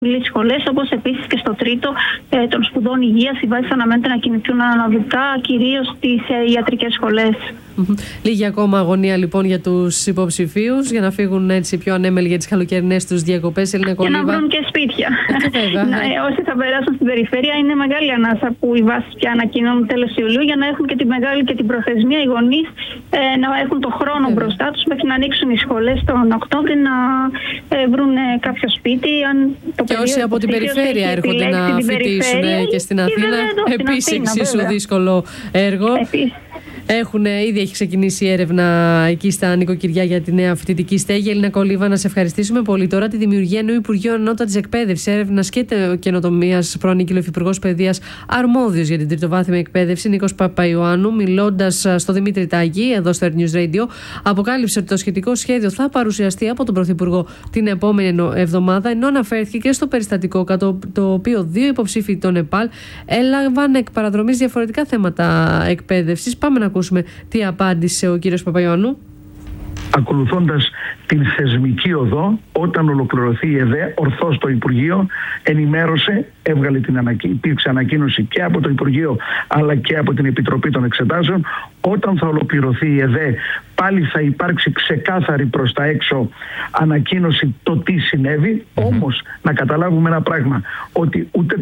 σχολές, όπως επίσης και στο τρίτο των σπουδών υγείας, οι βάσεις αναμένεται να κινηθούν αναδικά, κυρίως στις ιατρικές σχολές. Λίγη ακόμα αγωνία λοιπόν για τους υποψηφίους για να φύγουν έτσι πιο ανέμελοι για τις καλοκαιρινές τους διακοπές. Και να βρουν και σπίτια. Όσοι θα περάσουν στην περιφέρεια, είναι μεγάλη ανάσα που οι βάσεις πια ανακοινώνουν τέλος Ιουλίου, για να έχουν και τη μεγάλη και την προθεσμία οι γονείς να έχουν το χρόνο μπροστά τους μέχρι να ανοίξουν οι σχολές τον Οκτώβρη, να βρουν κάποιο σπίτι. Και όσοι από την περιφέρεια έρχονται να φοιτήσουν και στην Αθήνα, επίσης εξίσου δύσκολο έργο. Ήδη έχει ξεκινήσει η έρευνα εκεί στα νοικοκυριά για τη νέα φοιτητική στέγη. Έλληνα Κολίβα, να σε ευχαριστήσουμε πολύ. Τώρα τη δημιουργία νέου Υπουργείου Ανώτατης Εκπαίδευσης, Έρευνας και Καινοτομίας, προανήγγειλε ο Υφυπουργός Παιδείας αρμόδιος για την τριτοβάθμια εκπαίδευση, Νίκος Παπαϊωάννου, μιλώντας στο Δημήτρη Τάκη, εδώ στο Air News Radio, αποκάλυψε ότι το σχετικό σχέδιο θα παρουσιαστεί από τον Πρωθυπουργό την επόμενη εβδομάδα, ενώ αναφέρθηκε και στο περιστατικό κατά το οποίο 2 υποψήφοι των ΕΠΑΛ έλαβαν εκ παραδρομής διαφορετικά θέματα εκπαίδευσης. Πάμε να ακούσουμε τι απάντησε ο κύριος Παπαϊωάννου. Ακολουθώντας την θεσμική οδό, όταν ολοκληρωθεί η ΕΔΕ, ορθώς το Υπουργείο ενημέρωσε, υπήρξε ανακοίνωση και από το Υπουργείο αλλά και από την Επιτροπή των Εξετάσεων. Όταν θα ολοκληρωθεί η ΕΔΕ, πάλι θα υπάρξει ξεκάθαρη προς τα έξω ανακοίνωση το τι συνέβη. Όμως να καταλάβουμε ένα πράγμα, ότι ούτε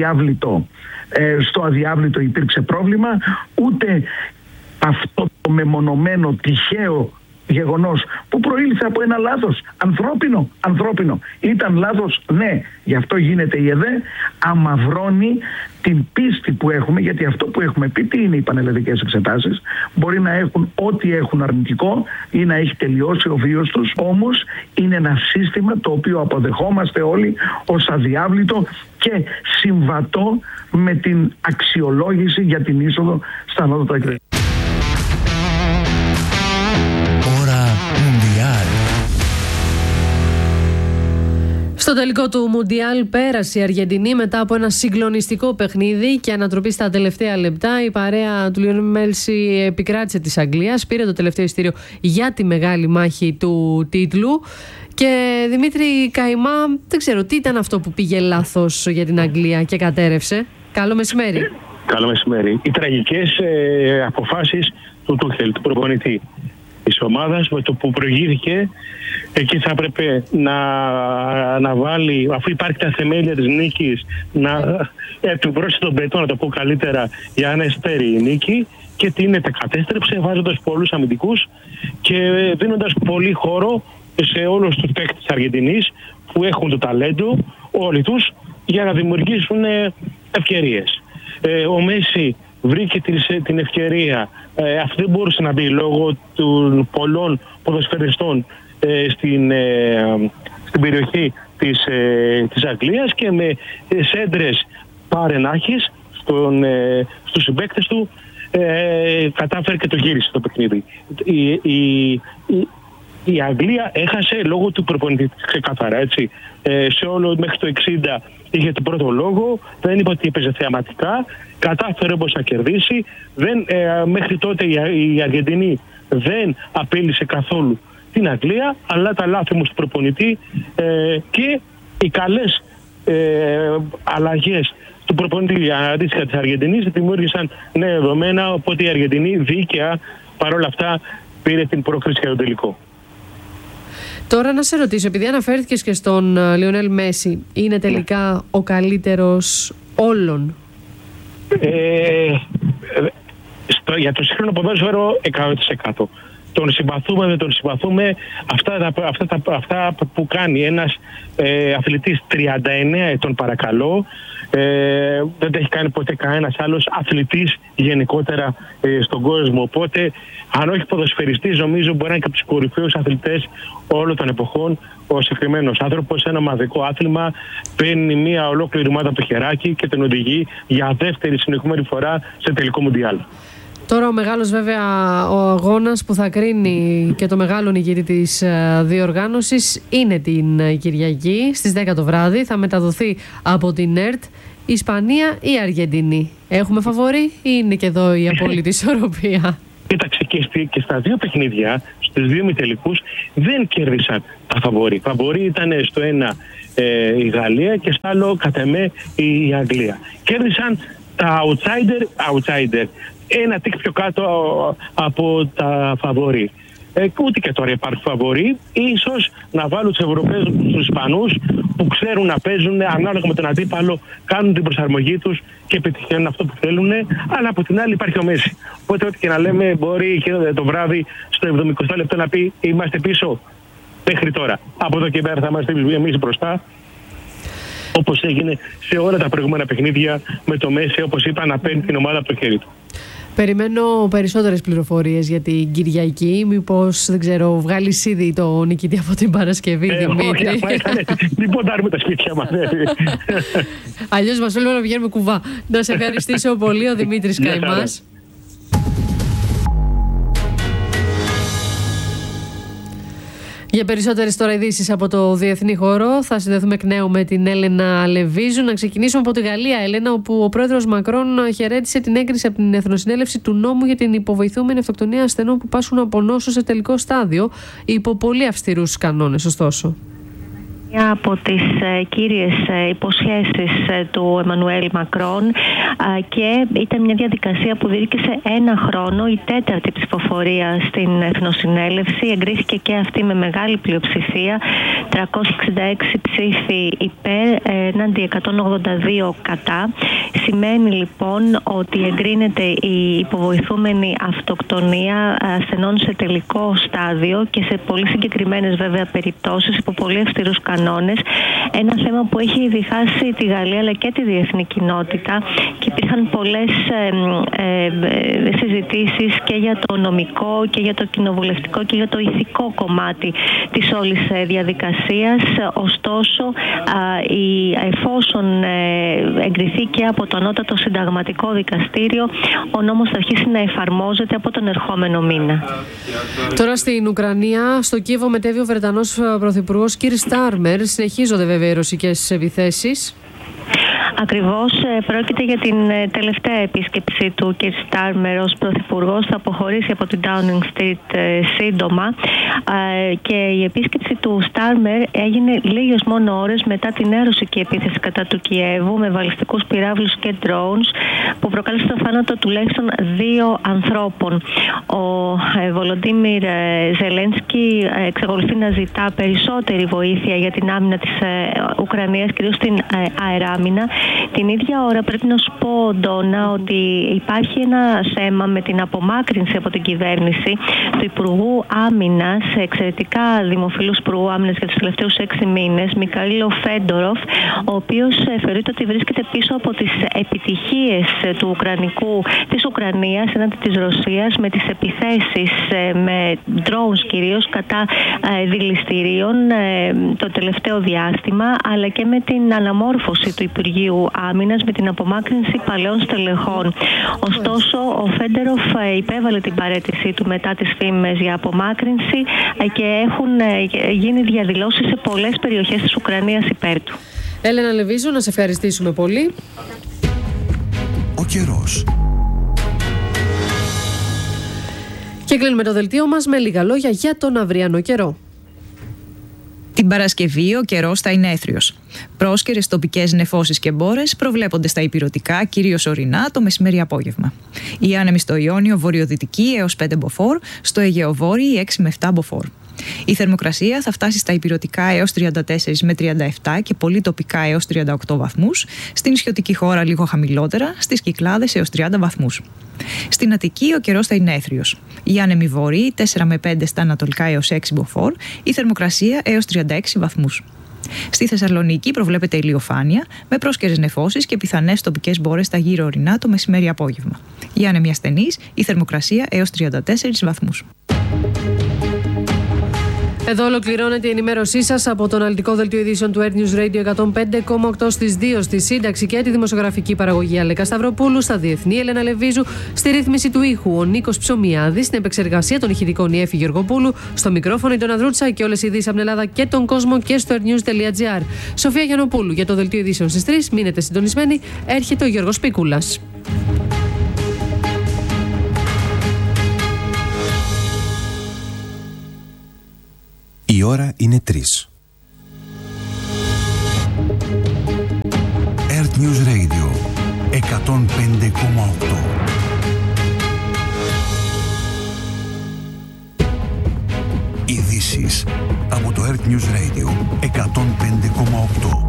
στο αδιάβλητο υπήρξε πρόβλημα, ούτε αυτό το μεμονωμένο τυχαίο γεγονός που προήλθε από ένα λάθος ανθρώπινο. Ήταν λάθος, ναι, γι' αυτό γίνεται η ΕΔΕ, αμαυρώνει την πίστη που έχουμε, γιατί αυτό που έχουμε πει, τι είναι οι πανελλαδικές εξετάσεις, μπορεί να έχουν ό,τι έχουν αρνητικό ή να έχει τελειώσει ο βίος τους, όμως είναι ένα σύστημα το οποίο αποδεχόμαστε όλοι ως αδιάβλητο και συμβατό με την αξιολόγηση για την είσοδο στα ανώτατα εκπαιδευτικά. Στο τελικό του Μουντιάλ πέρασε η Αργεντινή μετά από ένα συγκλονιστικό παιχνίδι και ανατροπή στα τελευταία λεπτά. Η παρέα του Λιονέλ Μέση επικράτησε της Αγγλίας, πήρε το τελευταίο ειστήριο για τη μεγάλη μάχη του τίτλου. Και Δημήτρη Καϊμά, δεν ξέρω τι ήταν αυτό που πήγε λάθος για την Αγγλία και κατέρευσε. Καλό μεσημέρι. Καλό μεσημέρι. Οι τραγικές αποφάσεις του Τούχελ, του προπονητή της ομάδας, με το που προηγήθηκε, εκεί θα έπρεπε να βάλει, αφού υπάρχει τα θεμέλια της νίκης, να επιβρώσει τον πετό, να το πω καλύτερα, για να εστέρει η νίκη, και τι είναι, τα κατέστρεψε βάζοντας πολλούς αμυντικούς και δίνοντας πολύ χώρο σε όλους τους παίκτες της Αργεντινής που έχουν το ταλέντο όλοι τους για να δημιουργήσουν ευκαιρίες. Ο Μέση βρήκε την ευκαιρία. Αυτό δεν μπορούσε να μπει λόγω των πολλών ποδοσφαιριστών στην περιοχή της Αγγλίας, και με σέντρες παρενάχης στους συμπαίκτες του κατάφερε και το γύρισε το παιχνίδι. Η Αγγλία έχασε λόγω του προπονητή, ξεκάθαρα, έτσι. Σε όλο μέχρι το 60 είχε τον πρώτο λόγο, δεν είπε ότι έπαιζε θεαματικά, κατάφερε όπως να κερδίσει. Μέχρι τότε η Αργεντινή δεν απείλησε καθόλου την Αγγλία, αλλά τα λάθη όμως του προπονητή και οι καλές αλλαγές του προπονητή αντίστοιχα της Αργεντινής δημιούργησαν νέα δεδομένα, οπότε η Αργεντινή δίκαια παρόλα αυτά πήρε την πρόκριση για το τελικό. Τώρα να σε ρωτήσω, επειδή αναφέρθηκες και στον Λιονέλ Μέση, είναι τελικά ο καλύτερος όλων? Για το σύγχρονο ποδόσφαιρο 100%. Τον συμπαθούμε, δεν τον συμπαθούμε. Αυτά που κάνει ένας αθλητής 39 ετών, παρακαλώ, δεν τα έχει κάνει ποτέ κανένας άλλος αθλητής γενικότερα στον κόσμο. Οπότε, αν όχι ποδοσφαιριστής, νομίζω μπορεί να είναι και από τους κορυφαίους αθλητές όλων των εποχών. Ο συγκεκριμένος άνθρωπος σε ένα ομαδικό άθλημα παίρνει μια ολόκληρη ομάδα από το χεράκι και τον οδηγεί για δεύτερη συνεχόμενη φορά σε τελικό Μουντιάλ. Τώρα ο μεγάλος βέβαια ο αγώνας που θα κρίνει και το μεγάλο νικητή της διοργάνωσης είναι την Κυριακή στις 10 το βράδυ. Θα μεταδοθεί από την ΕΡΤ. Ισπανία ή Αργεντινή? Έχουμε φαβορί ή είναι και εδώ η απόλυτη ισορροπία? Κοίταξε, και στα δύο παιχνίδια, στους δύο ημιτελικούς, δεν κέρδισαν τα φαβορί. Φαβορί ήταν στο ένα η Γαλλία και στο άλλο κατ' εμέ η Αγγλία. Κέρδισαν τα outsider, ένα τικ πιο κάτω από τα φαβορί. Ούτε και τώρα υπάρχουν φαβορί. Ίσως να βάλουν τους Ευρωπαίους, τους Ισπανούς που ξέρουν να παίζουν ανάλογα με τον αντίπαλο, κάνουν την προσαρμογή τους και πετυχαίνουν αυτό που θέλουν. Αλλά από την άλλη υπάρχει ο Μέση. Οπότε, ό,τι και να λέμε, μπορεί το βράδυ στο 70 λεπτό να πει: είμαστε πίσω μέχρι τώρα. Από εδώ και πέρα θα είμαστε εμείς μπροστά. Όπως έγινε σε όλα τα προηγούμενα παιχνίδια με το Μέση, όπως είπα, να παίρνει την ομάδα από το χέρι του. Περιμένω περισσότερες πληροφορίες για την Κυριακή. Μήπως, δεν ξέρω, βγάλεις ήδη το νικητή από την Παρασκευή, Δημήτρη? Μην ποντάρουμε τα σπίτια μας. Αλλιώς μας θέλουμε να βγαίνουμε κουβά. Να σε ευχαριστήσω πολύ, ο Δημήτρης Καϊμάς. Για περισσότερες τώρα ειδήσεις από το διεθνή χώρο θα συνδεθούμε εκ νέου με την Έλενα Λεβίζου. Να ξεκινήσουμε από τη Γαλλία, Έλενα, όπου ο πρόεδρος Μακρόν χαιρέτησε την έγκριση από την Εθνοσυνέλευση του νόμου για την υποβοηθούμενη αυτοκτονία ασθενών που πάσχουν από νόσο σε τελικό στάδιο, υπό πολύ αυστηρούς κανόνες, ωστόσο. Μια από τις κύριες υποσχέσεις του Εμμανουέλ Μακρόν και ήταν μια διαδικασία που διήρκησε ένα χρόνο. Η τέταρτη ψηφοφορία στην Εθνοσυνέλευση εγκρίθηκε και αυτή με μεγάλη πλειοψηφία, 366 ψήφοι υπέρ έναντι 182 κατά. Σημαίνει λοιπόν ότι εγκρίνεται η υποβοηθούμενη αυτοκτονία ασθενών σε τελικό στάδιο και σε πολύ συγκεκριμένες βέβαια περιπτώσεις υπό πολύ αυστηρούς κανόνες. Ένα θέμα που έχει διχάσει τη Γαλλία αλλά και τη διεθνή κοινότητα και υπήρχαν πολλές συζητήσεις και για το νομικό και για το κοινοβουλευτικό και για το ηθικό κομμάτι της όλης διαδικασίας. Ωστόσο, εφόσον εγκριθεί και από το Ανώτατο Συνταγματικό Δικαστήριο, ο νόμος θα αρχίσει να εφαρμόζεται από τον ερχόμενο μήνα. Τώρα στην Ουκρανία, στο Κίεβο μετέβη ο Βρετανός Πρωθυπουργός Κίρ Στάρμερ. Συνεχίζονται βέβαια οι ρωσικές επιθέσεις. Ακριβώς, πρόκειται για την τελευταία επίσκεψη του κ. Στάρμερ ως πρωθυπουργός. Θα αποχωρήσει από την Downing Street σύντομα και η επίσκεψη του Στάρμερ έγινε λίγες μόνο ώρες μετά την νεαρωσική επίθεση κατά του Κιέβου με βαλιστικούς πυράβλους και drones που προκάλεσε το θάνατο τουλάχιστον 2 ανθρώπων. Ο Βολοντίμιρ Ζελένσκι εξακολουθεί να ζητά περισσότερη βοήθεια για την άμυνα της Ουκρανίας, κυρίως στην αεράμυνα. Την ίδια ώρα πρέπει να σου πω, Ντόνα, ότι υπάρχει ένα θέμα με την απομάκρυνση από την κυβέρνηση του Υπουργού Άμυνας, εξαιρετικά δημοφιλούς Υπουργού Άμυνας για τους τελευταίους 6 μήνες, Μιχαήλο Φέντοροφ, ο οποίος θεωρείται ότι βρίσκεται πίσω από τις επιτυχίες της Ουκρανίας έναντι της Ρωσίας με τις επιθέσεις με drones κυρίως κατά δηληστηρίων το τελευταίο διάστημα, αλλά και με την αναμόρφωση του Υπουργείου Άμυνας με την απομάκρυνση παλαιών στελεχών. Ωστόσο, ο Φέντεροφ υπέβαλε την παραίτησή του μετά τις φήμες για απομάκρυνση και έχουν γίνει διαδηλώσεις σε πολλές περιοχές της Ουκρανίας υπέρ του. Έλενα Λεβίζου, να σε ευχαριστήσουμε πολύ. Ο καιρός. Και κλείνουμε το δελτίο μας με λίγα λόγια για τον αυριανό καιρό. Την Παρασκευή ο καιρός θα είναι έθριος. Πρόσκαιρες τοπικές νεφώσεις και μπόρες προβλέπονται στα ηπειρωτικά, κυρίως ορεινά, το μεσημέρι-απόγευμα. Οι άνεμοι στο Ιόνιο βορειοδυτική έως 5 μποφόρ, στο Αιγαιοβόρειο 6 με 7 μποφόρ. Η θερμοκρασία θα φτάσει στα ηπειρωτικά έως 34 με 37 και πολύ τοπικά έως 38 βαθμούς, στην νησιωτική χώρα λίγο χαμηλότερα, στις Κυκλάδες έως 30 βαθμούς. Στην Αττική ο καιρός θα είναι έθριος. Οι άνεμοι βόρειοι 4 με 5 στα ανατολικά έως 6 μποφόρ, η θερμοκρασία έως 36 βαθμούς. Στη Θεσσαλονίκη προβλέπεται ηλιοφάνεια με πρόσκαιρες νεφώσεις και πιθανές τοπικές μπόρες στα γύρω ορεινά το μεσημέρι-απόγευμα. Οι άνεμοι ασθενείς, η θερμοκρασία έως 34 βαθμούς. Εδώ ολοκληρώνεται η ενημέρωσή σας από το αναλυτικό δελτίο ειδήσεων του Air News Radio 105,8 στις 2 στη σύνταξη και τη δημοσιογραφική παραγωγή Αλέκα Σταυροπούλου, στα διεθνή Έλενα Λεβίζου, στη ρύθμιση του ήχου ο Νίκος Ψωμιάδης, στην επεξεργασία των ηχητικών η Έφη Γεωργοπούλου, στο μικρόφωνο η Ντόνα Δρούτσα και όλες οι ειδήσεις από την Ελλάδα και τον κόσμο και στο airnews.gr. Σοφία Γιαννοπούλου για το δελτίο ειδήσεων στις 3. Μείνετε συντονισμένοι, έρχεται ο Γιώργος Πίκουλας. Η ώρα είναι 3. 105,8. Ειδήσεις από το Earth News Radio 105,8.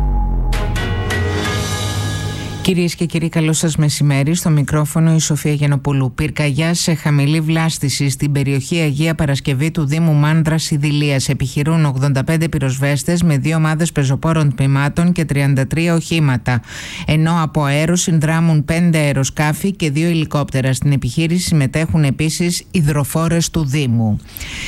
Κυρίες και κύριοι, καλό σας μεσημέρι. Στο μικρόφωνο η Σοφία Γιαννοπούλου. Πυρκαγιά σε χαμηλή βλάστηση στην περιοχή Αγία Παρασκευή του Δήμου Μάνδρας Ιδηλίας. Επιχειρούν 85 πυροσβέστες με 2 ομάδες πεζοπόρων τμήματων και 33 οχήματα. Ενώ από αέρο συνδράμουν 5 αεροσκάφη και 2 ελικόπτερα. Στην επιχείρηση συμμετέχουν επίσης υδροφόρες του Δήμου.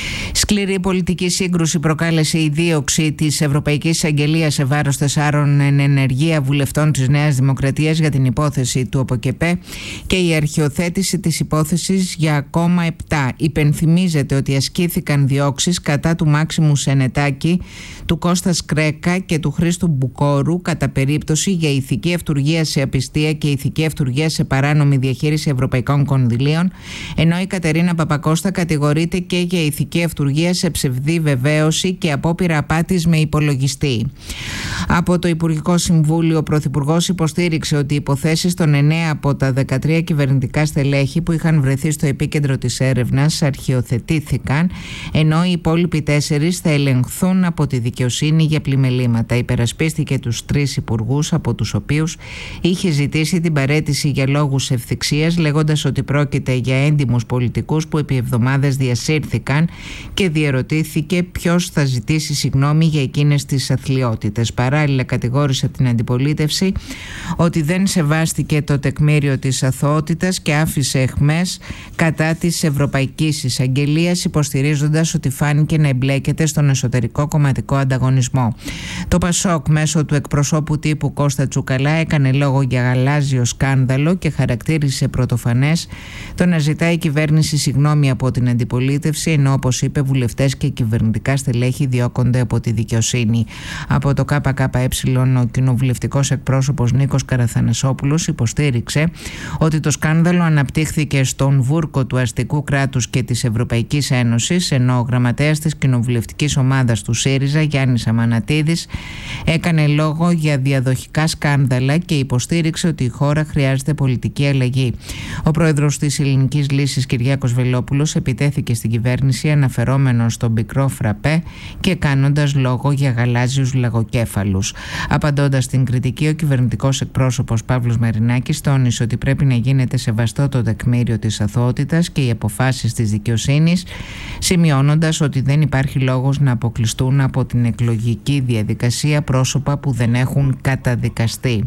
Σκληρή πολιτική σύγκρουση προκάλεσε η δίωξη της Ευρωπαϊκής Εισαγγελίας σε βάρος 4 εν ενεργεία βουλευτών της Νέας Δημοκρατίας για την υπόθεση του ΟΠΟΚΕΠΕ και η αρχιοθέτηση της υπόθεσης για ακόμα 7. Υπενθυμίζεται ότι ασκήθηκαν διώξεις κατά του Μάξιμου Σενετάκη, του Κώστα Σκρέκα και του Χρήστου Μπουκόρου κατά περίπτωση για ηθική αυτουργία σε απιστία και ηθική αυτουργία σε παράνομη διαχείριση ευρωπαϊκών κονδυλίων, ενώ η Κατερίνα Παπακώστα κατηγορείται και για ηθική αυτουργία σε ψευδή βεβαίωση και απόπειρα απάτης με υπολογιστή. Από το Υπουργικό Συμβούλιο, ο Πρωθυπουργός υποστήριξε ότι οι υποθέσεις των 9 από τα 13 κυβερνητικά στελέχη που είχαν βρεθεί στο επίκεντρο της έρευνας αρχιοθετήθηκαν, ενώ οι υπόλοιποι 4 θα ελεγχθούν από τη δικαιοσύνη για πλημελήματα. Υπερασπίστηκε τους 3 υπουργούς, από τους οποίους είχε ζητήσει την παραίτηση για λόγους ευθυξίας, λέγοντας ότι πρόκειται για έντιμους πολιτικούς που επί εβδομάδες διασύρθηκαν, και διερωτήθηκε ποιος θα ζητήσει συγγνώμη για εκείνες τις αθλιότητες. Παράλληλα, κατηγόρησε την αντιπολίτευση ότι δεν σεβάστηκε το τεκμήριο της αθωότητας και άφησε αιχμές κατά της Ευρωπαϊκής Εισαγγελίας, υποστηρίζοντας ότι φάνηκε να εμπλέκεται στον εσωτερικό κομματικό ανταγωνισμό. Το ΠΑΣΟΚ μέσω του εκπροσώπου τύπου Κώστα Τσουκαλά έκανε λόγο για γαλάζιο σκάνδαλο και χαρακτήρισε πρωτοφανές το να ζητάει η κυβέρνηση συγγνώμη από την αντιπολίτευση, ενώ όπως είπε βουλευτές και κυβερνητικά στελέχη διώκονται από τη δικαιοσύνη. Από το ΚΚΕ ο κοινοβουλευτικός εκπρόσωπος Νίκος Καραθανασόπουλος υποστήριξε ότι το σκάνδαλο αναπτύχθηκε στον βούρκο του αστικού κράτους και της Ευρωπαϊκής Ένωσης, ενώ ο γραμματέας της κοινοβουλευτικής ομάδας του ΣΥΡΙΖΑ, Γιάννης Αμανατίδης, έκανε λόγο για διαδοχικά σκάνδαλα και υποστήριξε ότι η χώρα χρειάζεται πολιτική αλλαγή. Ο πρόεδρος της Ελληνικής Λύσης, Κυριάκος Βελόπουλος, επιτέθηκε στην κυβέρνηση αναφερόμενος στον πικρό φραπέ και κάνοντας λόγο για γαλάζιους λαγοκέφαλους. Απαντώντας στην κριτική, ο κυβερνητικός εκπρόσωπος Παύλος Μαρινάκης τόνισε ότι πρέπει να γίνεται σεβαστό το τεκμήριο της αθωότητας και οι αποφάσεις της δικαιοσύνης, σημειώνοντας ότι δεν υπάρχει λόγος να αποκλειστούν από την εκλογική διαδικασία πρόσωπα που δεν έχουν καταδικαστεί.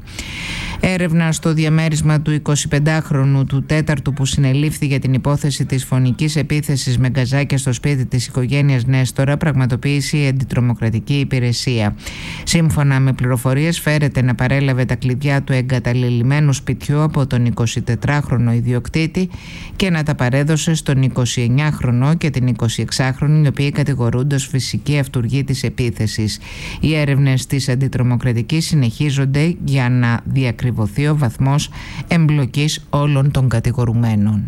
Έρευνα στο διαμέρισμα του 25χρονου του 4ου που συνελήφθη για την υπόθεση της φωνικής επίθεσης με γκαζάκια στο σπίτι της οικογένειας Νέστορα πραγματοποίησε η Αντιτρομοκρατική Υπηρεσία. Σύμφωνα με πληροφορίες, φέρεται να παρέλαβε τα κλειδιά του εγκαταλελειμμένου σπιτιού από τον 24χρονο ιδιοκτήτη και να τα παρέδωσε στον 29χρονο και την 26χρονη, οι οποίοι κατηγορούνται ως φυσική αυτουργή της επίθεσης. Οι έρευνες της Αντιτρομοκρατικής συνεχίζονται για να διακριβωθεί ο βαθμός εμπλοκής όλων των κατηγορουμένων.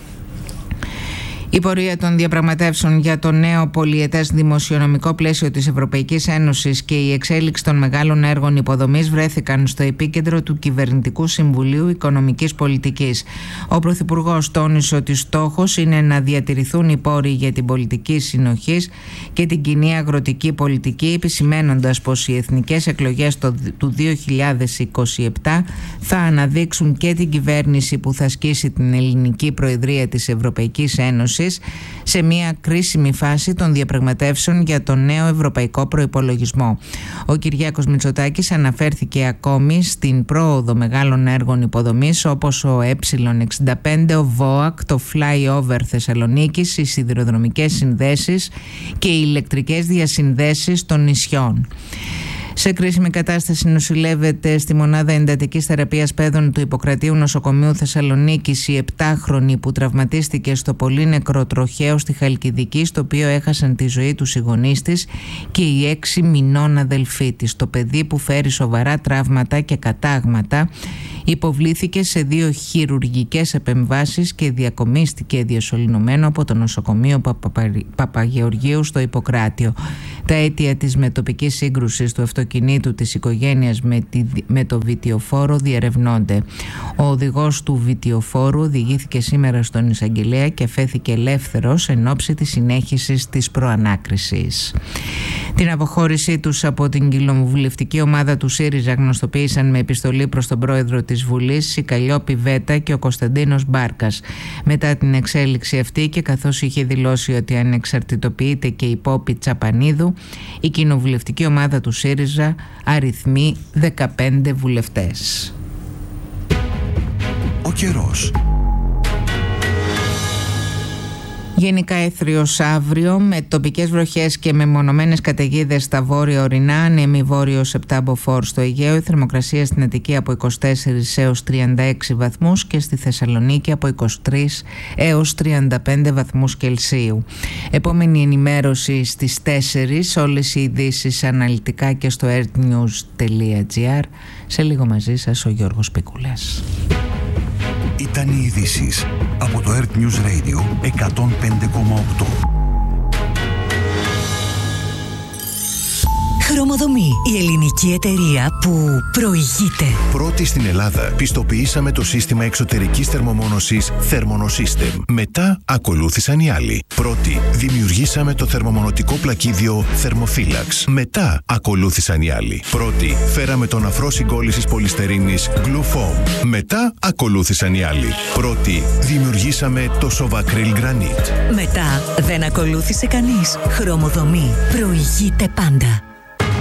Η πορεία των διαπραγματεύσεων για το νέο πολυετές δημοσιονομικό πλαίσιο της Ευρωπαϊκής Ένωσης και η εξέλιξη των μεγάλων έργων υποδομής βρέθηκαν στο επίκεντρο του Κυβερνητικού Συμβουλίου Οικονομικής Πολιτικής. Ο Πρωθυπουργός τόνισε ότι στόχος είναι να διατηρηθούν οι πόροι για την πολιτική συνοχής και την κοινή αγροτική πολιτική, επισημένοντας πως οι εθνικές εκλογές του 2027 θα αναδείξουν και την κυβέρνηση που θα ασκήσει την ελληνική προεδρία της Ευρωπαϊκής Ένωσης σε μια κρίσιμη φάση των διαπραγματεύσεων για τον νέο ευρωπαϊκό προϋπολογισμό. Ο Κυριάκος Μητσοτάκης αναφέρθηκε ακόμη στην πρόοδο μεγάλων έργων υποδομής όπως ο Ε65, ο ΒΟΑΚ, το Flyover Θεσσαλονίκης, οι σιδηροδρομικές συνδέσεις και οι ηλεκτρικές διασυνδέσεις των νησιών. Σε κρίσιμη κατάσταση νοσηλεύεται στη μονάδα εντατικής θεραπείας παιδών του Ιπποκρατείου Νοσοκομείου Θεσσαλονίκης η 7χρονη που τραυματίστηκε στο πολύ νεκρό τροχαίο στη Χαλκιδική, στο οποίο έχασαν τη ζωή τους οι γονείς της και η 6 μηνών αδελφή της. Το παιδί, που φέρει σοβαρά τραύματα και κατάγματα, Υποβλήθηκε σε 2 χειρουργικές επεμβάσεις και διακομίστηκε διασωληνωμένο από το νοσοκομείο Παπαγεωργίου στο Ιπποκράτιο. Τα αίτια της μετοπικής σύγκρουσης του αυτοκινήτου της οικογένειας με το βιτιοφόρο διερευνώνται. Ο οδηγός του βιτιοφόρου οδηγήθηκε σήμερα στον εισαγγελέα και αφέθηκε ελεύθερος εν ώψη της συνέχισης της προανάκρισης. Την αποχώρησή τους από την κοινοβουλευτική ομάδα του ΣΥΡΙΖΑ γνωστοποίησαν με επιστολή προς τον πρόεδρο της Βουλής, η Καλλιόπη Βέτα και ο Κωνσταντίνος Μπάρκας. Μετά την εξέλιξη αυτή και καθώς είχε δηλώσει ότι ανεξαρτητοποιείται και η Πόπη Τσαπανίδου, η κοινοβουλευτική ομάδα του ΣΥΡΙΖΑ αριθμεί 15 βουλευτές. Ο καιρός. Γενικά έθριος αύριο με τοπικές βροχές και μεμονωμένες καταιγίδες στα βόρεια ορεινά, ανέμει βόρειος 7 μποφόρ στο Αιγαίο, η θερμοκρασία στην Αττική από 24 έως 36 βαθμούς και στη Θεσσαλονίκη από 23 έως 35 βαθμούς Κελσίου. Επόμενη ενημέρωση στις 4, όλες οι ειδήσεις αναλυτικά και στο earthnews.gr. Σε λίγο μαζί σας ο Γιώργος Πικούλας. Ήταν οι ειδήσεις από το Earth News Radio 105,8. Χρωμοδομή, η ελληνική εταιρεία που προηγείται. Πρώτη στην Ελλάδα πιστοποιήσαμε το σύστημα εξωτερικής θερμομόνωσης Thermonosystem. Μετά ακολούθησαν οι άλλοι. Πρώτη δημιουργήσαμε το θερμομονωτικό πλακίδιο Thermophilax. Μετά ακολούθησαν οι άλλοι. Πρώτη φέραμε τον αφρό συγκόλλησης πολυστερίνης Glufoam. Μετά ακολούθησαν οι άλλοι. Πρώτη δημιουργήσαμε το Sovacryl Granite. Μετά δεν ακολούθησε κανείς. Χρωμοδομή προηγείται πάντα.